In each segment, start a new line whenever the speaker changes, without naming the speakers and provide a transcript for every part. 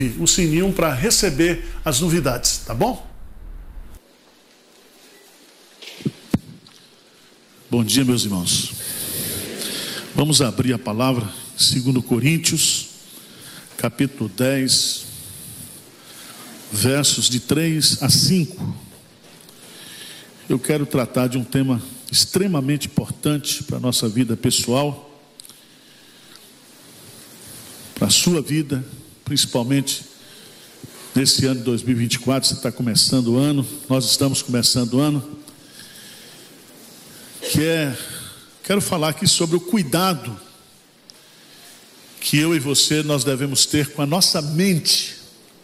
o sininho para receber as novidades, tá bom? Bom dia, meus irmãos. Vamos abrir a palavra, 2 Coríntios, capítulo 10, versos de 3 a 5. Eu quero tratar de um tema extremamente importante para a nossa vida pessoal, para a sua vida, principalmente nesse ano de 2024, você está começando o ano, nós estamos começando o ano, quero falar aqui sobre o cuidado que eu e você, nós devemos ter com a nossa mente,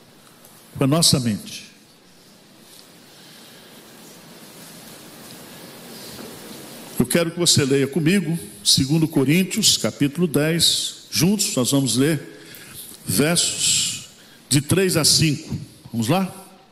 Eu quero que você leia comigo, 2 Coríntios, capítulo 10, juntos nós vamos ler versos de 3 a 5, vamos lá?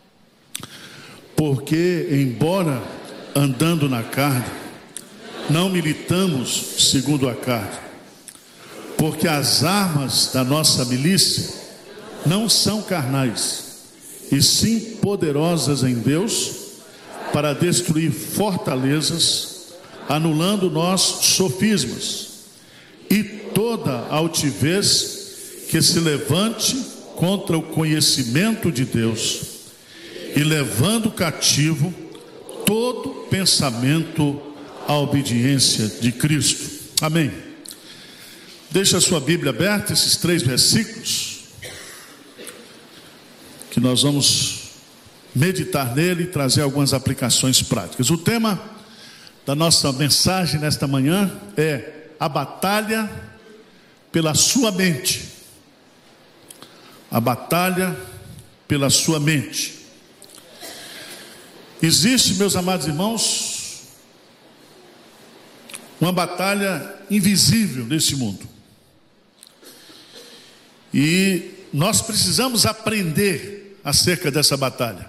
Porque, embora andando na carne, não militamos segundo a carne, porque as armas da nossa milícia não são carnais, e sim poderosas em Deus, para destruir fortalezas, anulando nossos sofismas, e toda altivez que se levante contra o conhecimento de Deus, e levando cativo todo pensamento à obediência de Cristo. Amém. Deixa a sua Bíblia aberta, esses 3 versículos, que nós vamos meditar nele e trazer algumas aplicações práticas. O tema da nossa mensagem nesta manhã é a batalha pela sua mente. A batalha pela sua mente. Existe, meus amados irmãos, uma batalha invisível nesse mundo. E nós precisamos aprender acerca dessa batalha.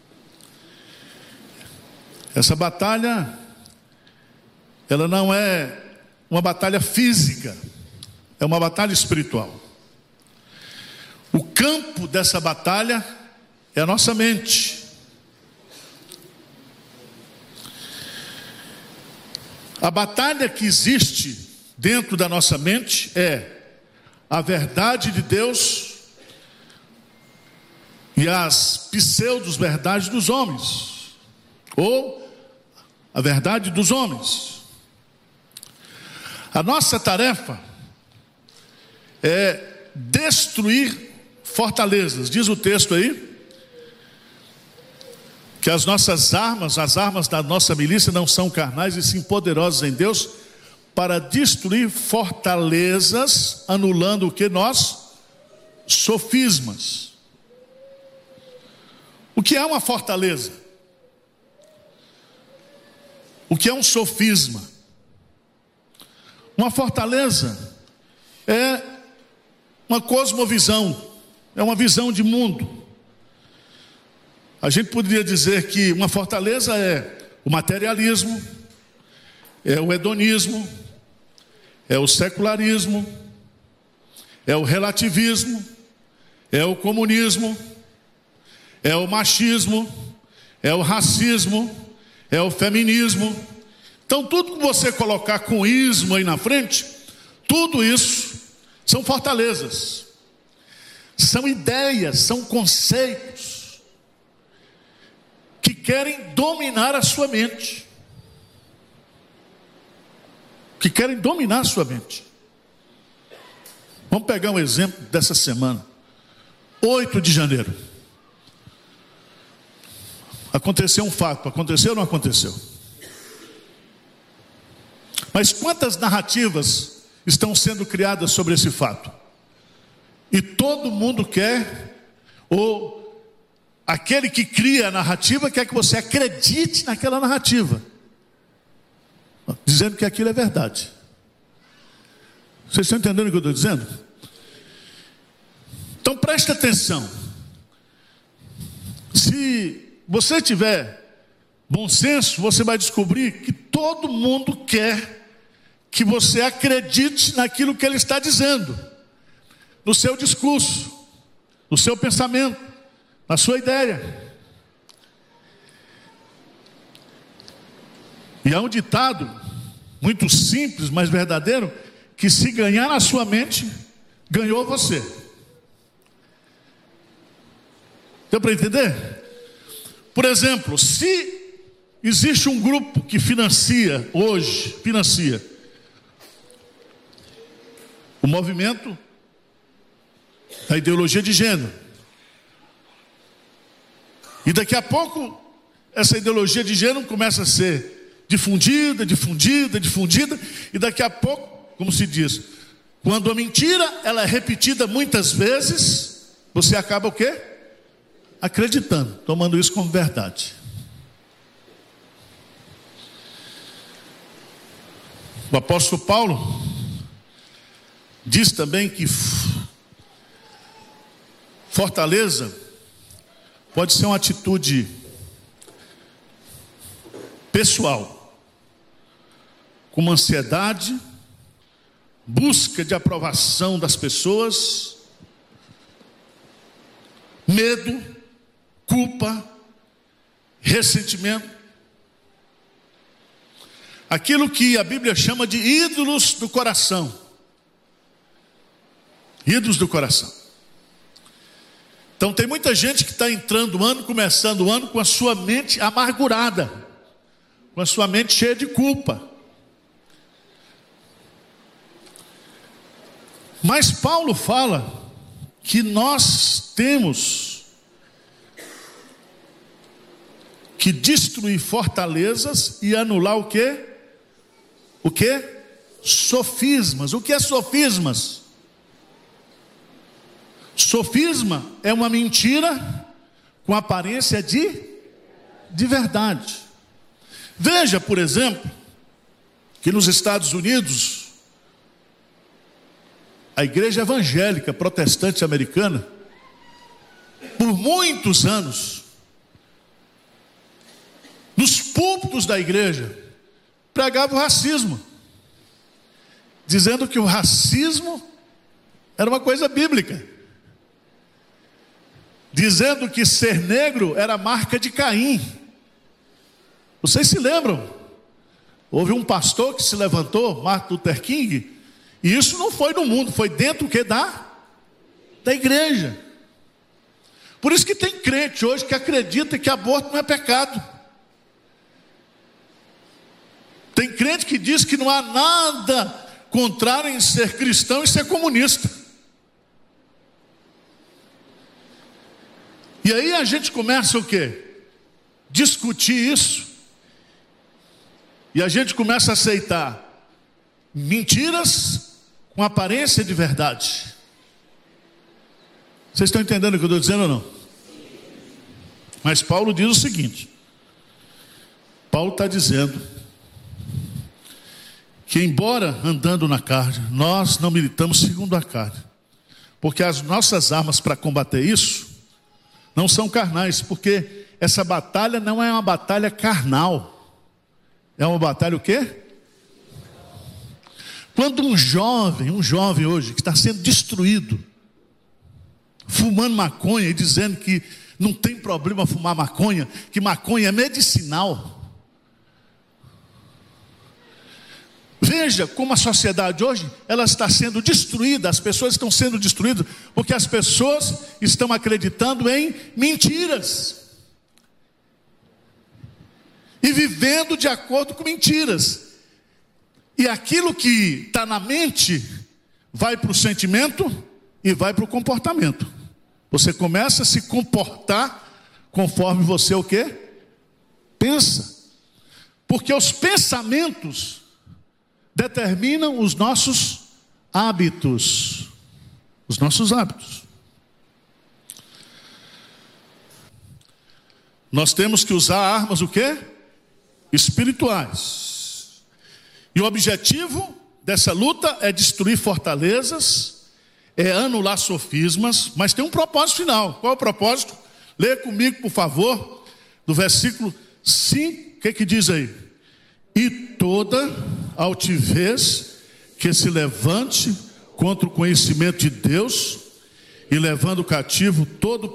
Essa batalha, ela não é uma batalha física, é uma batalha espiritual. O campo dessa batalha é a nossa mente. A batalha que existe dentro da nossa mente é a verdade de Deus e as pseudo-verdades dos homens, ou a verdade dos homens. A nossa tarefa é destruir fortalezas. Diz o texto aí que as nossas armas, as armas da nossa milícia não são carnais e sim poderosas em Deus, para destruir fortalezas, anulando o que nós? Sofismas. O que é uma fortaleza? O que é um sofisma? Uma fortaleza é uma cosmovisão, é uma visão de mundo. A gente poderia dizer que uma fortaleza é o materialismo, é o hedonismo, é o secularismo, é o relativismo, é o comunismo, é o machismo, é o racismo, é o feminismo. Então tudo que você colocar com ismo aí na frente, tudo isso são fortalezas, são ideias, são conceitos que querem dominar a sua mente. Que querem dominar a sua mente. Vamos pegar um exemplo dessa semana. 8 de janeiro. Aconteceu um fato. Aconteceu ou não aconteceu? Mas quantas narrativas estão sendo criadas sobre esse fato? E todo mundo quer, ou aquele que cria a narrativa quer que você acredite naquela narrativa, dizendo que aquilo é verdade. Vocês estão entendendo o que eu estou dizendo? Então preste atenção. Se você tiver bom senso, você vai descobrir que todo mundo quer que você acredite naquilo que ele está dizendo, no seu discurso, no seu pensamento, na sua ideia. E há um ditado muito simples, mas verdadeiro, que se ganhar na sua mente, ganhou você. Deu para entender? Por exemplo, se existe um grupo que financia o movimento da ideologia de gênero, e daqui a pouco essa ideologia de gênero começa a ser difundida, e daqui a pouco, como se diz, quando a mentira ela é repetida muitas vezes, você acaba o quê? Acreditando, tomando isso como verdade. O apóstolo Paulo diz também que fortaleza pode ser uma atitude pessoal, como ansiedade, busca de aprovação das pessoas, medo, culpa, ressentimento. Aquilo que a Bíblia chama de ídolos do coração. Ídolos do coração. Então tem muita gente que está entrando o ano, começando o ano com a sua mente amargurada, com a sua mente cheia de culpa. Mas Paulo fala que nós temos que destruir fortalezas e anular o quê? O quê? Sofismas. O que é sofismas? Sofisma é uma mentira com aparência de verdade. Veja, por exemplo, que nos Estados Unidos, a igreja evangélica protestante americana, por muitos anos, nos púlpitos da igreja, pregava o racismo, dizendo que o racismo era uma coisa bíblica, dizendo que ser negro era marca de Caim. Vocês se lembram? Houve um pastor que se levantou, Martin Luther King, e isso não foi no mundo, foi dentro da igreja. Por isso que tem crente hoje que acredita que aborto não é pecado. Tem crente que diz que não há nada contrário em ser cristão e ser comunista. E aí a gente começa o quê? Discutir isso. E a gente começa a aceitar mentiras com aparência de verdade. Vocês estão entendendo o que eu estou dizendo ou não? Mas Paulo diz o seguinte. Paulo está dizendo que embora andando na carne, nós não militamos segundo a carne. Porque as nossas armas para combater isso não são carnais, porque essa batalha não é uma batalha carnal. É uma batalha o quê? Quando um jovem hoje que está sendo destruído, fumando maconha e dizendo que não tem problema fumar maconha, que maconha é medicinal. Veja como a sociedade hoje, ela está sendo destruída, as pessoas estão sendo destruídas, porque as pessoas estão acreditando em mentiras. E vivendo de acordo com mentiras. E aquilo que está na mente, vai para o sentimento e vai para o comportamento. Você começa a se comportar conforme você o quê? Pensa. Porque os pensamentos determinam os nossos hábitos. Os nossos hábitos. Nós temos que usar armas o quê? Espirituais. E o objetivo dessa luta é destruir fortalezas, é anular sofismas, mas tem um propósito final. Qual é o propósito? Leia comigo, por favor, do versículo 5, o que diz aí? E toda altivez que se levante contra o conhecimento de Deus, e levando cativo todo